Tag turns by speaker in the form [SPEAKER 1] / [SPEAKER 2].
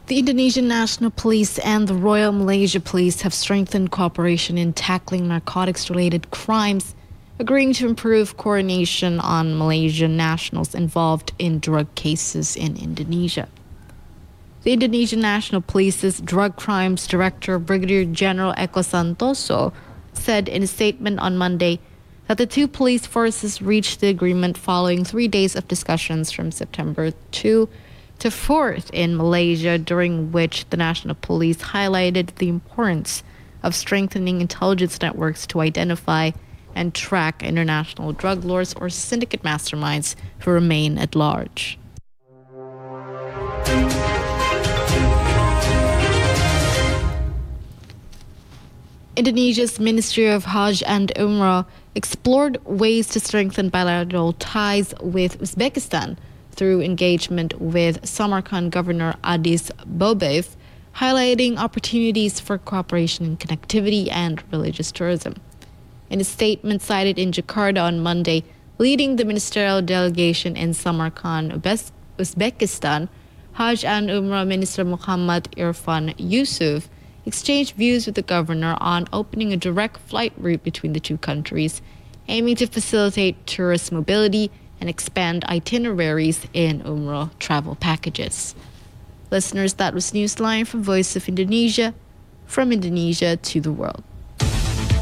[SPEAKER 1] The Indonesian National Police and the Royal Malaysia Police have strengthened cooperation in tackling narcotics-related crimes, agreeing to improve coordination on Malaysian nationals involved in drug cases in Indonesia. The Indonesian National Police's Drug Crimes Director, Brigadier General Eko Santoso, said in a statement on Monday that the two police forces reached the agreement following 3 days of discussions from September 2 to 4th in Malaysia, during which the National Police highlighted the importance of strengthening intelligence networks to identify and track international drug lords or syndicate masterminds who remain at large. Indonesia's Ministry of Hajj and Umrah explored ways to strengthen bilateral ties with Uzbekistan through engagement with Samarkand Governor Adis Bobev, highlighting opportunities for cooperation in connectivity and religious tourism. In a statement cited in Jakarta on Monday, leading the ministerial delegation in Samarkand, Uzbekistan, Hajj and Umrah Minister Muhammad Irfan Yusuf exchanged views with the governor on opening a direct flight route between the two countries, aiming to facilitate tourist mobility and expand itineraries in Umrah travel packages. Listeners, that was Newsline from Voice of Indonesia, from Indonesia to the world.